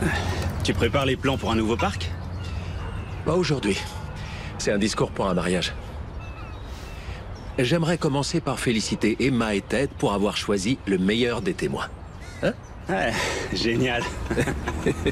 Tu prépares les plans pour un nouveau parc? Pas aujourd'hui. C'est un discours pour un mariage. J'aimerais commencer par féliciter Emma et Ted pour avoir choisi le meilleur des témoins. Hein? Ouais, génial.